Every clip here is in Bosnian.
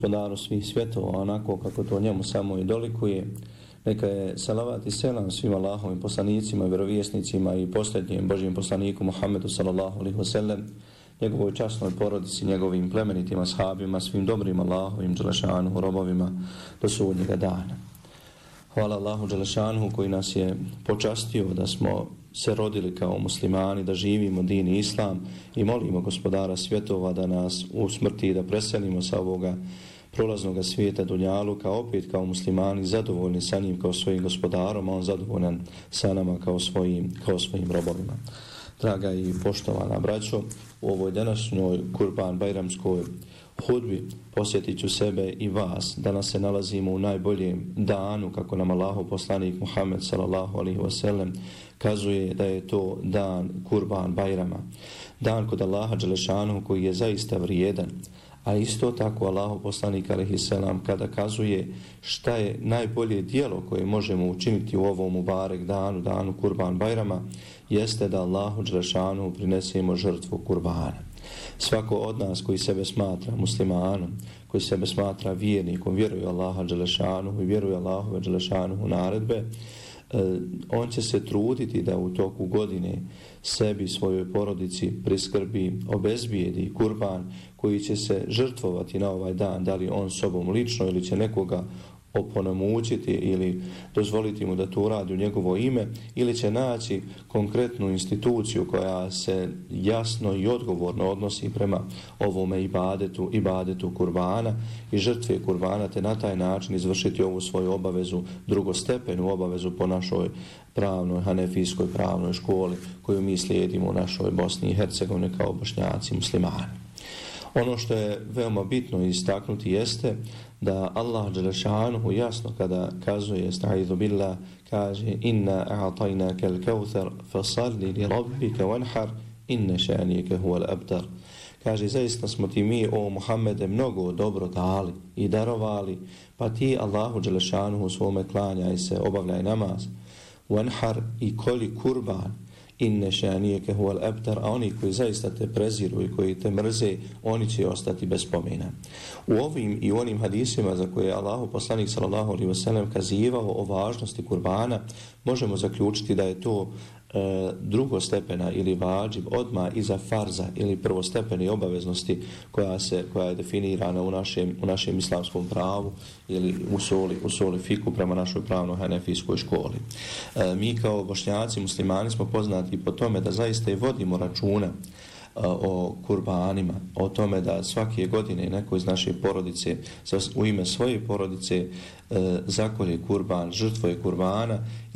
Gospodaru svih svjetova, onako kako to njemu samo i dolikuje. Neka je salavat i selam svim Allahovim poslanicima, vjerovjesnicima i posljednjem Božjem poslaniku Muhammedu sallallahu alejhi ve sellem, njegovoj časnoj porodici, njegovim plemenitim ashabima, svim dobrim Allahovim dželešanuhu robovima do sudnjega dana. Hvala Allahu dželešanuhu koji nas je počastio da smo se rodili kao muslimani, da živimo din i islam i molimo Gospodara svjetova da nas usmrti i da preselimo sa ovoga prolaznog svijeta dunjaluka opet kao muslimani zadovoljni sa njim kao svojim gospodarom, a on zadovoljan sa nama kao svojim robovima. Draga i poštovana braćo, u ovoj današnjoj Kurban Bajramskoj hudbi posjetit ću sebe i vas. Danas se nalazimo u najboljem danu, kako nam Allahov poslanik Muhammed sallallahu alejhi ve sellem kazuje da je to dan Kurban Bajrama. Dan kod Allaha dželešanuhu koji je zaista vrijedan. A isto tako Allahov poslanik alejhi selam kada kazuje šta je najbolje djelo koje možemo učiniti u ovom mubarek danu, danu Kurban Bajrama, jeste da Allahu dželešanuhu prinesemo žrtvu kurbana. Svako od nas koji sebe smatra muslimanom, koji sebe smatra vjernikom, vjeruje Allaha dželešanuhu i vjeruje Allahove dželešanuhu naredbe, on će se truditi da u toku godine sebi, svojoj porodici priskrbi, obezbijedi kurban koji će se žrtvovati na ovaj dan, da li on sobom lično ili će nekoga oponamućiti ili dozvoliti mu da to uradi u njegovo ime, ili će naći konkretnu instituciju koja se jasno i odgovorno odnosi prema ovome ibadetu kurbana i žrtve kurbana, te na taj način izvršiti ovu svoju obavezu, drugostepenu obavezu po našoj pravnoj, hanefijskoj pravnoj školi koju mi slijedimo u našoj Bosni i Hercegovini kao Bošnjaci muslimani. Ono što je veoma bitno istaknuti jeste da Allah dželešanuhu jasno kada kazuje estaizu billah, kaže inna a'tajnaka al-kawthar fasalli li rabbika wanhar inna šanijeke huwal abtar. Kaže, zaista smo ti mi, o Muhammede, mnogo dobro dali i darovali, pa ti Allahu dželešanuhu svome klanjaj se, obavljaj namaz, wanhar i koli kurban, inne šanijeke huwal abtar, a oni koji zaista te preziru i koji te mrze, oni će ostati bez spomena. U ovim i onim hadisima za koje je Allahu poslanik sallallahu alejhi ve sellem kazivao o važnosti kurbana, možemo zaključiti da je to drugostepena ili vađib odmah iza farza ili prvostepene obaveznosti koja je definirana u našem islamskom pravu ili u soli fiku prema našoj pravnoj hanefijskoj školi. Mi kao Bošnjaci muslimani smo poznati po tome da zaista i vodimo računa o kurbanima, o tome da svake godine neko iz naše porodice u ime svoje porodice zakolje kurban, žrtvuje kurbana i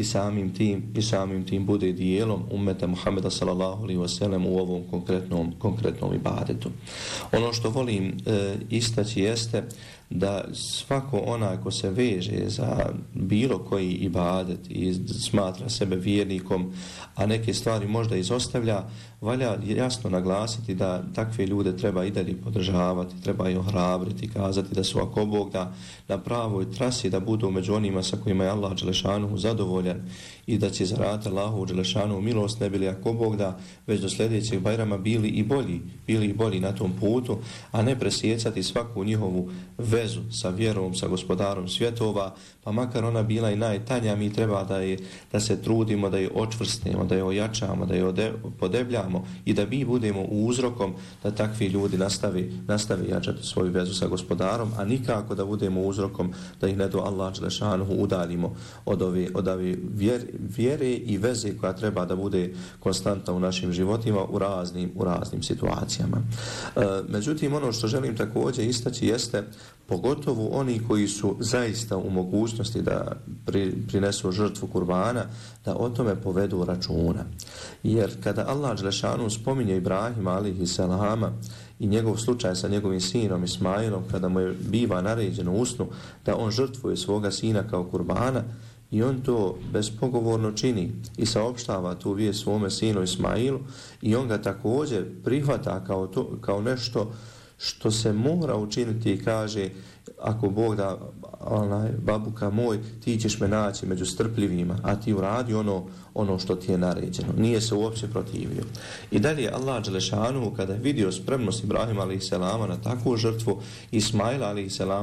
samim tim bude dijelom ummeta Muhammeda sallallahu alejhi ve sellem u ovom konkretnom ibadetu. Ono što volim istaći jeste da svako onaj ko se veže za bilo koji ibadet i smatra sebe vjernikom, a neke stvari možda izostavlja, valja jasno naglasiti da takve ljude treba i dalje podržavati, treba ih ohrabriti, kazati da su ako Bog da na pravoj trasi, da budu među onima sa kojima je Allah dželešanuhu zadovoljan i da će zaraditi Allahu dželešanuhu milost, ne bili ako Bog da već do sljedećeg Bajrama bili i bolji na tom putu, a ne presjecati svaku njihovu vezu sa vjerom, sa gospodarom svjetova, pa makar ona bila i najtanja, mi treba da se trudimo, da je očvrstimo, da je ojačamo, da je podebljamo i da mi budemo uzrokom da takvi ljudi nastave jačati svoju vezu sa gospodarom, a nikako da budemo uzrokom da ih ne do Allah dželešanuhu udaljimo od ove vjere i veze koja treba da bude konstantna u našim životima u raznim situacijama. Međutim, ono što želim također istaći jeste pogotovo oni koji su zaista u mogućnosti da prinesu žrtvu kurbana, da o tome povedu računa. Jer kada Allah dželešanuhu spominje Ibrahima alejhi selama i njegov slučaj sa njegovim sinom Ismailom, kada mu je biva naređeno u snu da on žrtvuje svoga sina kao kurbana, i on to bespogovorno čini i saopštava tu vijest svome sinu Ismailu, i on ga također prihvata kao nešto što se mora učiniti i kaže, ako Bog da, babuka moj, ti ćeš me naći među strpljivima, a ti uradi ono što ti je naređeno. Nije se uopće protivio. I dalje Allah dželešanuhu kada je vidio spremnost Ibrahima alejhi selama na takvu žrtvu, Ismaila alejhi selam